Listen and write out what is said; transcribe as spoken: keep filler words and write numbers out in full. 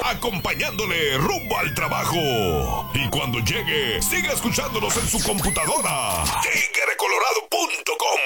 acompañándole rumbo al trabajo. Y cuando llegue, siga escuchándonos en su computadora. tigre colorado punto com.